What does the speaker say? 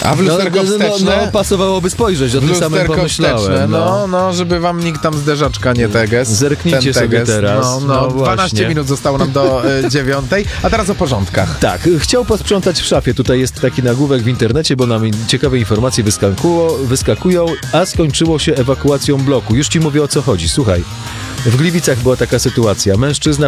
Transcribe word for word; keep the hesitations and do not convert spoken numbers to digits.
A w lusterko no, wsteczne? No, no, pasowałoby spojrzeć, o tym samym Lusterko pomyślałem. wsteczne, No. no, no, żeby wam nikt tam zderzaczka nie teges. Zerknijcie ten sobie teges. teraz. No, no, No dwanaście właśnie. minut zostało nam do e, dziewiątej, a teraz o porządkach. Tak, chciał posprzątać w szafie. Tutaj jest taki nagłówek w internecie, bo nam ciekawe informacje wyskakuło, wyskakują, a skończyło się ewakuacją bloku. Już ci mówię, o co chodzi. Słuchaj, w Gliwicach była taka sytuacja. Mężczyzna